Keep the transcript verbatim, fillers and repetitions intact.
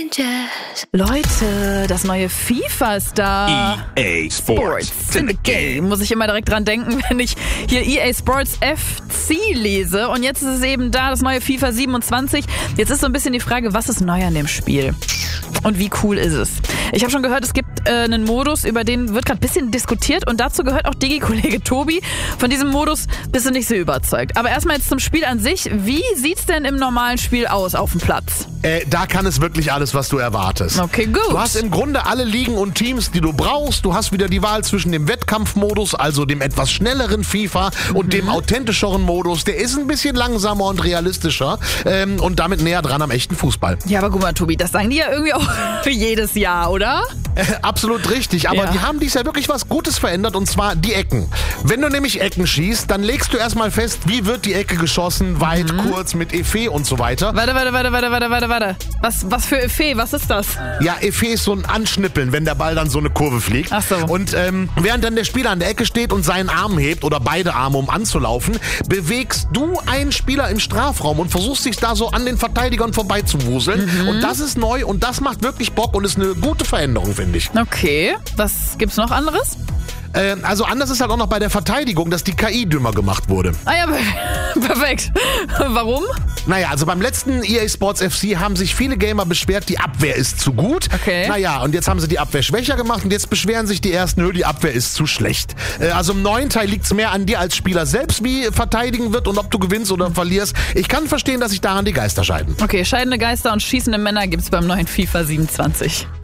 Leute, das neue FIFA ist da. E A Sports in the game. Muss ich immer direkt dran denken, wenn ich hier E A Sports F C lese. Und jetzt ist es eben da, das neue FIFA siebenundzwanzig. Jetzt ist so ein bisschen die Frage, was ist neu an dem Spiel? Und wie cool ist es? Ich habe schon gehört, es gibt äh, einen Modus, über den wird gerade ein bisschen diskutiert. Und dazu gehört auch Digi-Kollege Tobi. Von diesem Modus bist du nicht so überzeugt. Aber erstmal jetzt zum Spiel an sich. Wie sieht's denn im normalen Spiel aus auf dem Platz? Äh, da kann es wirklich alles, was du erwartest. Okay, gut. Du hast im Grunde alle Ligen und Teams, die du brauchst. Du hast wieder die Wahl zwischen dem Wettkampfmodus, also dem etwas schnelleren FIFA, mhm. und dem authentischeren Modus. Der ist ein bisschen langsamer und realistischer ähm, und damit näher dran am echten Fußball. Ja, aber guck mal, Tobi, das sagen die ja irgendwie auch für jedes Jahr, oder? Äh, absolut richtig, aber Ja. die haben dies ja wirklich was Gutes verändert, und zwar die Ecken. Wenn du nämlich Ecken schießt, dann legst du erstmal fest, wie wird die Ecke geschossen, weit, Mhm. kurz, mit Effet und so weiter. Warte, warte, warte, warte, warte, warte, warte. Was, was für Effet? Was ist das? Ja, Effet ist so ein Anschnippeln, wenn der Ball dann so eine Kurve fliegt. Ach so. Und ähm, während dann der Spieler an der Ecke steht und seinen Arm hebt oder beide Arme, um anzulaufen, bewegst du einen Spieler im Strafraum und versuchst dich da so an den Verteidigern vorbeizuwuseln. Mhm. Und das ist neu und das macht wirklich Bock und ist eine gute Veränderung, finde ich. Okay, was gibt's noch anderes? Äh, also anders ist halt auch noch bei der Verteidigung, dass die K I dümmer gemacht wurde. Ah ja, perfekt. Warum? Naja, also beim letzten E A Sports F C haben sich viele Gamer beschwert, die Abwehr ist zu gut. Okay. Naja, und jetzt haben sie die Abwehr schwächer gemacht und jetzt beschweren sich die ersten, nö, die Abwehr ist zu schlecht. Äh, also im neuen Teil liegt es mehr an dir als Spieler selbst, wie verteidigen wird und ob du gewinnst oder verlierst. Ich kann verstehen, dass sich daran die Geister scheiden. Okay, scheidende Geister und schießende Männer gibt's beim neuen FIFA siebenundzwanzig.